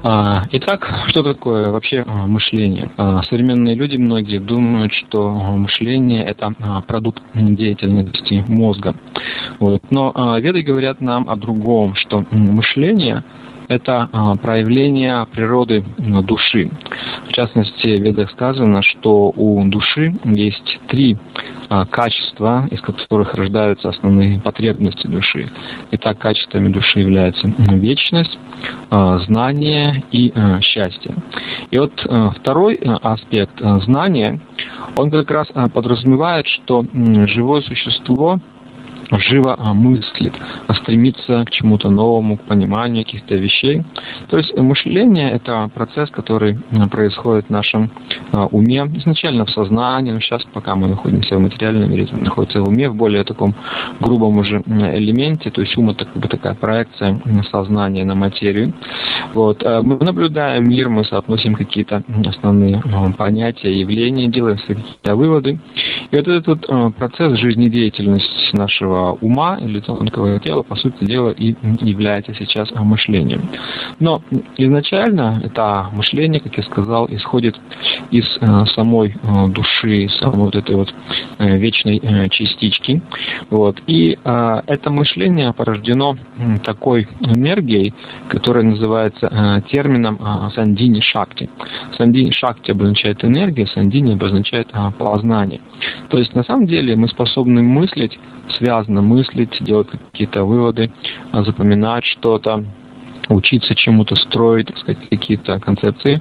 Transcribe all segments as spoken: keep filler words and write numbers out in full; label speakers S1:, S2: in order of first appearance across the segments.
S1: Итак, что такое вообще мышление? Современные люди, многие думают, что мышление – это продукт деятельности мозга. Вот. Но веды говорят нам о другом, что мышление – это проявление природы души. В частности, в Ведах сказано, что у души есть три качества, из которых рождаются основные потребности души. Итак, качествами души являются вечность, знание и счастье. И вот второй аспект знания, он как раз подразумевает, что живое существо живо мыслит, стремится к чему-то новому, к пониманию каких-то вещей. То есть мышление – это процесс, который происходит в нашем уме, изначально в сознании, но сейчас, пока мы находимся в материальном мире, это находится в уме, в более таком грубом уже элементе, то есть ум – это как бы такая проекция сознания на материю. Вот. Мы наблюдаем мир, мы соотносим какие-то основные понятия, явления, делаем свои какие-то выводы. И вот этот вот процесс жизнедеятельности нашего ума или тонкого тела, по сути дела, и является сейчас мышлением. Но изначально это мышление, как я сказал, исходит из самой души, самой вот этой вот вечной частички. Вот. И это мышление порождено такой энергией, которая называется термином сандини шакти. Сандини шакти обозначает энергию, сандини обозначает познание. То есть на самом деле мы способны мыслить, связано мыслить, делать какие-то выводы, запоминать что-то, учиться чему-то, строить, так сказать, какие-то концепции,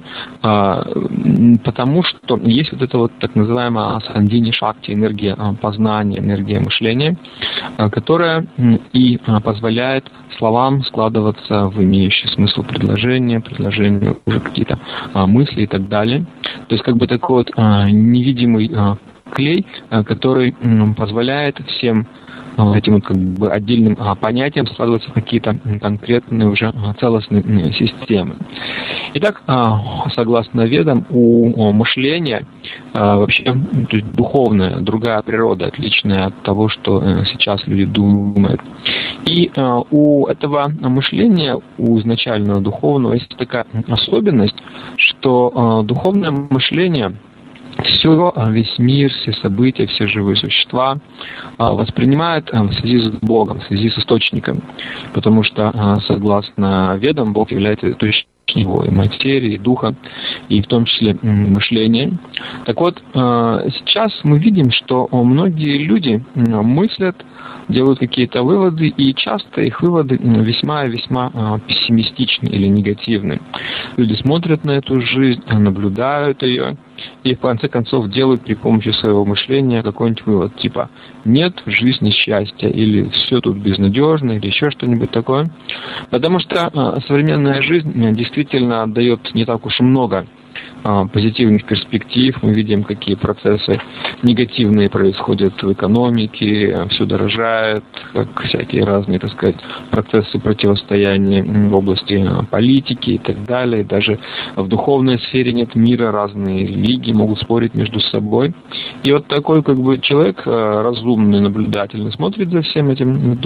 S1: потому что есть вот эта вот так называемая сандини шакти, энергия познания, энергия мышления, которая и позволяет словам складываться в имеющий смысл предложения, предложения, уже какие-то мысли и так далее. То есть как бы такой вот невидимый клей, который позволяет всем этим вот как бы отдельным понятиям складываться в какие-то конкретные уже целостные системы. Итак, согласно ведам, у мышления вообще то есть духовная, другая природа, отличная от того, что сейчас люди думают. И у этого мышления, у изначального духовного, есть такая особенность, что духовное мышление все, весь мир, все события, все живые существа воспринимают в связи с Богом, в связи с источником. Потому что, согласно ведам, Бог является источником его и материи, и духа, и в том числе мышления. Так вот, сейчас мы видим, что многие люди мыслят, делают какие-то выводы, и часто их выводы весьма-весьма пессимистичны или негативны. Люди смотрят на эту жизнь, наблюдают ее, и в конце концов делают при помощи своего мышления какой-нибудь вывод, типа «нет в жизни счастья», или «все тут безнадежно», или еще что-нибудь такое. Потому что современная жизнь действительно дает не так уж и много позитивных перспектив. Мы видим, какие процессы негативные происходят в экономике, все дорожает, как всякие разные, так сказать, процессы противостояния в области политики и так далее. Даже в духовной сфере нет мира, разные религии могут спорить между собой. И вот такой как бы человек разумный, наблюдательный, смотрит за всем этим